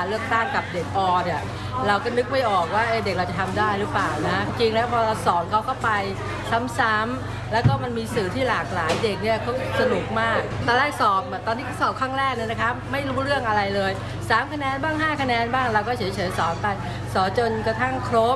การเลือกตั้งกับเด็กเนี่ยเราก็นึกไม่ออกว่าเด็กเราจะทำได้หรือเปล่านะจริงแล้วพอเราสอนเขาเข้าไปซ้ำๆแล้วก็มันมีสื่อที่หลากหลายเด็กเนี่ยเขาสนุกมากตอนแรกสอบตอนที่สอบครั้งแรกเนี่ยนะครับไม่รู้เรื่องอะไรเลย3 คะแนนบ้าง5 คะแนนบ้างเราก็เฉยๆสอนไปสอนจนกระทั่งครบ